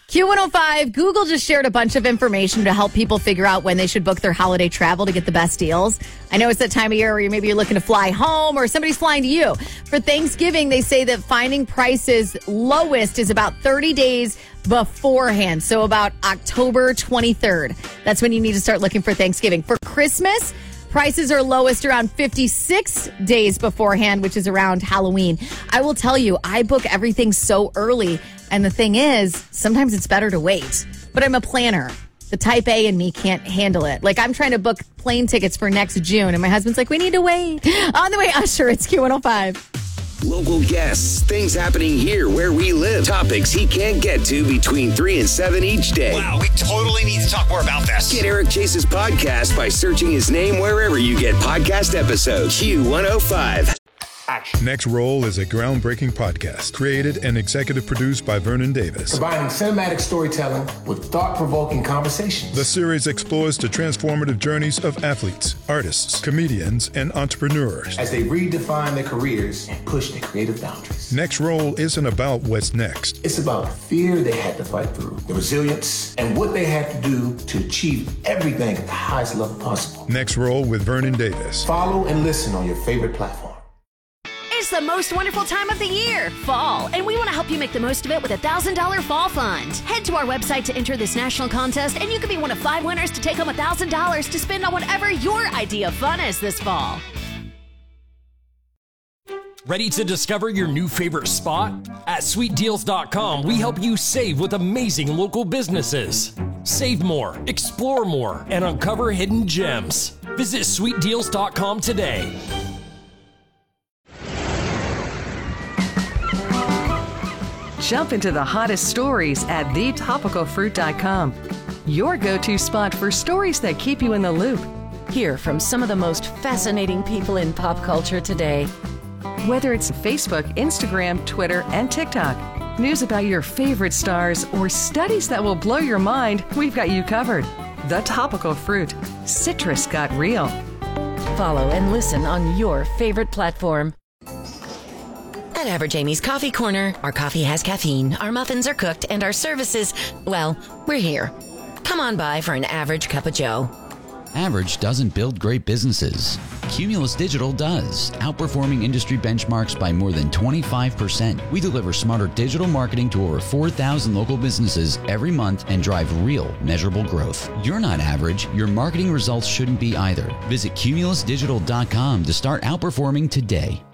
Q105, Google just shared a bunch of information to help people figure out when they should book their holiday travel to get the best deals. I know it's that time of year where maybe you're looking to fly home or somebody's flying to you. For Thanksgiving, they say that finding prices lowest is about 30 days beforehand. So about October 23rd. That's when you need to start looking for Thanksgiving. For Christmas, prices are lowest around 56 days beforehand, which is around Halloween. I will tell you, I book everything so early. And the thing is, sometimes it's better to wait. But I'm a planner. The type A in me can't handle it. Like, I'm trying to book plane tickets for next June. And my husband's like, we need to wait. On the way, Usher, it's Q105. Local guests, things happening here where we live, topics he can't get to between 3 and 7 each day. Wow, we totally need to talk more about this. Get Eric Chase's podcast by searching his name wherever you get podcast episodes. Q105. Action. Next Roll is a groundbreaking podcast created and executive produced by Vernon Davis. Combining cinematic storytelling with thought-provoking conversations. The series explores the transformative journeys of athletes, artists, comedians, and entrepreneurs as they redefine their careers and push their creative boundaries. Next Roll isn't about what's next. It's about the fear they had to fight through, the resilience, and what they had to do to achieve everything at the highest level possible. Next Roll with Vernon Davis. Follow and listen on your favorite platform. It's the most wonderful time of the year, fall, and we want to help you make the most of it with a $1,000 fall fund. Head to our website to enter this national contest, and you could be one of 5 winners to take home $1,000 to spend on whatever your idea of fun is this fall. Ready to discover your new favorite spot? At sweetdeals.com, we help you save with amazing local businesses. Save more, explore more, and uncover hidden gems. Visit sweetdeals.com today. Jump into the hottest stories at thetopicalfruit.com. Your go-to spot for stories that keep you in the loop. Hear from some of the most fascinating people in pop culture today. Whether it's Facebook, Instagram, Twitter, and TikTok, news about your favorite stars, or studies that will blow your mind, we've got you covered. The Topical Fruit. Citrus got real. Follow and listen on your favorite platform. At Average Amy's Coffee Corner, our coffee has caffeine, our muffins are cooked, and our services, well, we're here. Come on by for an average cup of joe. Average doesn't build great businesses. Cumulus Digital does, outperforming industry benchmarks by more than 25%. We deliver smarter digital marketing to over 4,000 local businesses every month and drive real, measurable growth. You're not average. Your marketing results shouldn't be either. Visit cumulusdigital.com to start outperforming today.